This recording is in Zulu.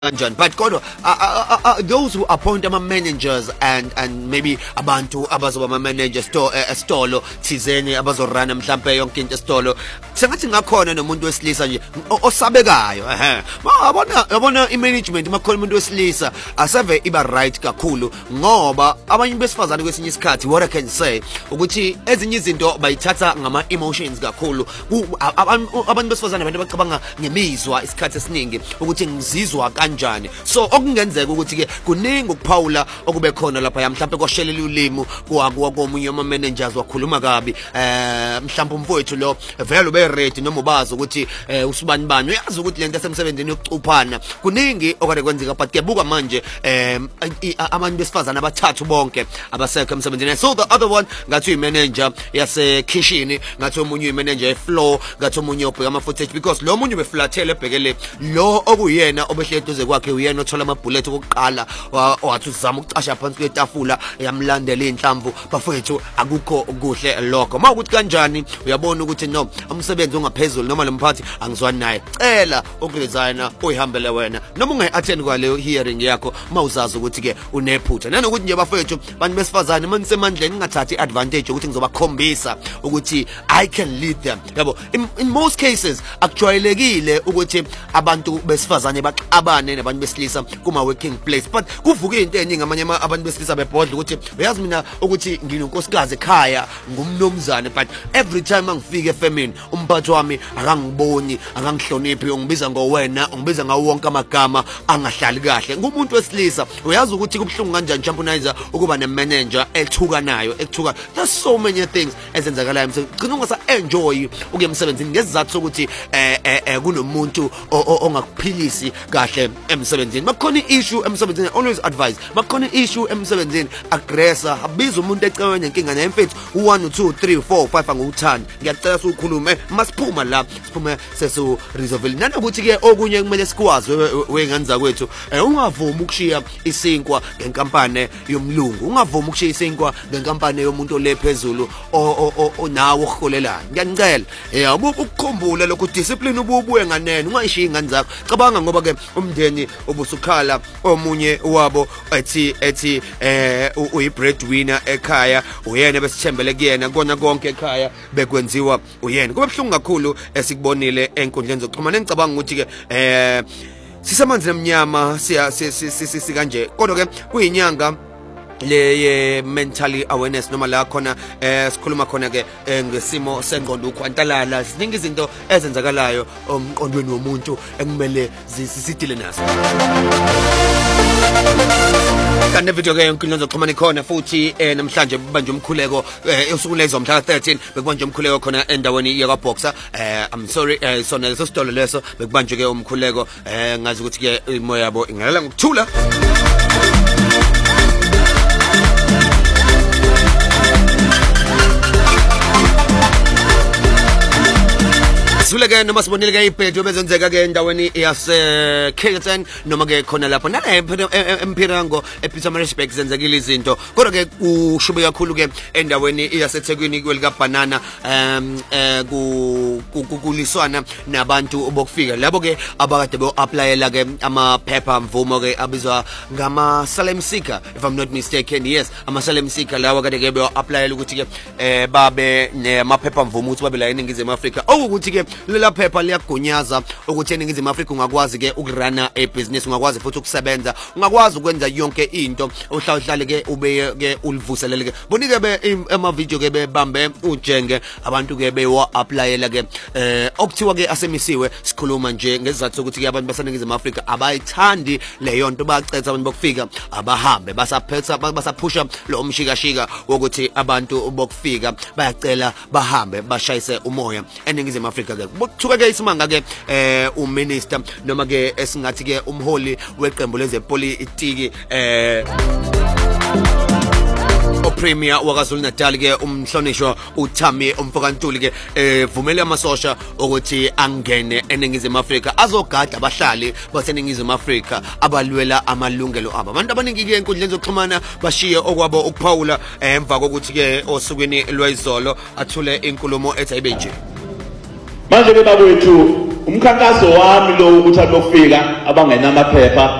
kanjani but kodwa those who appoint ama-managers and maybe abantu abazoba ama-manager esitolo thizeni abazorana mhlampe yonke into esitolo sengathi ngakhona nomuntu wesilisa nje osabekayo yabona i-management makhona umuntu wesilisa aseve iba right kakhulu ngoba abanye besifazane kwesinye isikhathi what I can say ukuthi ezinye izinto bayithatha ngama-emotions kakhulu abantu besifazane abantu bacabanga ngemizwa isikhathi esiningi ukuthi ngizizwa kanjani so okungenzeka ukuthi ke kuningi ukuphawula okube khona lapha mhlawumbe kwashelela ulimi komunye ama-managers wakhuluma kabi mhlawumbe umfowethu lo vele ube ready noma ubazi ukuthi usibani bani uyazi ukuthi lento esemsebenzini yokucuphana kuningi okade kwenzeka but kebuka manje abantu besifazana abathathu bonke abasekho emsebenzini so the other one ngathi uyi-manager yasekitchen ngathi omunye uyi-manager ye-floor ngathi omunye obheka ama-footage because lo munye ubeflathele ebhekele lo okuyena obehle eduze kwakhe uyena othola amabhullet okuqala wathi uzama ukucasha phansi kwetafula yamlandela inhlamvu bafethu akukho kuhle lokho mawukuthi kanjani uyabona ukuthi no umsebenzi ongaphezulu noma lo mphathi angizwani naye cela ukuresigna uyihambele wena noma ungayi-attend kwaleyo hearing yakho mawuzazi ukuthi ke unephutha nanokuthi nje bafethu bantu besifazane manisemandleni ngingathathi i-advantage ukuthi ngizobakhombisa ukuthi I can lead them yabo in most cases akujwayelekile ukuthi abantu besifazane baxabane nabantu besilisa kuma-working place but kuvuka into eningi amanye abantu besilisa bebhodla ukuthi uyazi mina ukuthi nginonkosikazi ekhaya ngumnomzane but every time angifika efemini umphathi wami akangiboni akangihloniphi ungibiza ngowena ungibiza ngawo wonke amagama angahlali kahle ngumuntu wesilisa uyazi ukuthi kubuhlungu kanjani champonizer ukuba ne-manager ethukanayo there's so many things ezenzakalayo gcina ungasa-enjoy ukuya emsebenzini ngesizathu sokuthi kunomuntu ongakuphilisi kahle emsebenzini makukhona i-issue emsebenzini always advise makukhona i-issue emsebenzini aggressor abiza umuntu eceleni nenkinga naye mfethu 1 2 3 4 5 anguthanda ngiyacela sikhulume masiphuma la siphume sesu-resolve nanokuthi-ke okunye kumele sikwazi wengane zakwethu ungavumi ukushiya isinkwa ngenkampane yomlungu ungavumi ukushiya isinkwa ngenkampane yomuntu ole phezulu nawo oholelayo ngiyanicela ukukhumbula lokhu discipline ubuye nganene ungayishiya ingane zakho cabanga ngoba-ke umndeni ubusukhala omunye wabo ethi uyi-breadwinner ekhaya uyena besithembele kuyena kona konke ekhaya bekwenziwa uyena kube buhlungu kakhulu esikubonile enkundleni zokuxhumana engicabanga ukuthi-ke sisemanzini emnyama sikanje kodwa-ke kuyinyanga le mentally awareness noma la khona sikhuluma khona ke ngesimo sengqondo ukhwantalala ziningi izinto ezenzakalayo omqondweni womuntu ekumele sidile nazo kanti video ke inkundla zokuxhumana ikhona futhi namhlanje banje umkhuleko usuku lezo mhla ka-13 bekubanje umkhuleko khona endaweni yakwaBoxer I'm sorry sona leso sitolo leso bekubanje ke umkhuleko ngazi ukuthi ke imoya yabo ingalala ngokuthula Suleke noma sibonile ke ibhedu bezenzeka ke endaweni yase-Kempton noma ke khona lapho nala eMpirango ePietermaritzburg zenzekile izinto kodwa ke kushube kakhulu ke endaweni yaseThekwini kwelika banana kuliswana nabantu bokufika labo ke abakade bo-applyela ke amaphepha mvumo ke abizwa ngama-asylum seeker if I'm not mistaken yes ama-asylum seeker lawa kade ke bo-applyela ukuthi ke babe namaphepha mvumo ukuthi babe la eNingizimu Afrika okuthi ke lela phepha liyagunyaza ukuthi eNingizimu Afrika ungakwazi ke ukurana ebhizinisi ungakwazi futhi ukusebenza ungakwazi ukwenza yonke into uhlale ke ube ke ulivuselele ke bonike be ama-video ke bebambe ujenge abantu ke bewa-applyela ke okuthiwa ke asemisiwe sikhuluma nje ngesizathu sokuthi ke abantu baseNingizimu Afrika abayithandi leyo nto bayacetha abantu bokufika abahambe basaphusha lo mshikashika wokuthi abantu bokufika bayacela bahambe bashayise umoya eNingizimu Afrika ke kuthuka ke isimanga ke uminister noma ke esingathi ke umholi weqembu lezepolitiki opremier wakwaZulu Natal ke umhlonishwa uThami Mfokantuli ke vumele amasosha ukuthi angene eNingizimu Afrika azogada abahlali baseNingizimu Afrika abalwela amalungelo abo abantu abaningi ke enkundleni zokuxhumana bashiye okwabo ukuphawula emva kokuthi ke osukwini lwayizolo athule inkulumo ethi ayibe nje manje ke babethu umkhankaso wami lo ukuthi alofika abangenamaphepha